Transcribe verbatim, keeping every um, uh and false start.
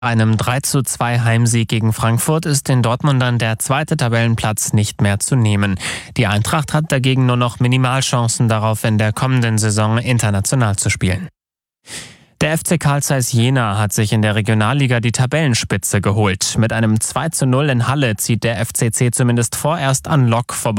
Einem drei zu zwei Heimsieg gegen Frankfurt ist den Dortmundern der zweite Tabellenplatz nicht mehr zu nehmen. Die Eintracht hat dagegen nur noch Minimalchancen darauf, in der kommenden Saison international zu spielen. Der F C Carl Zeiss Jena hat sich in der Regionalliga die Tabellenspitze geholt. Mit einem zwei zu null in Halle zieht der F C C zumindest vorerst an Lok vorbei.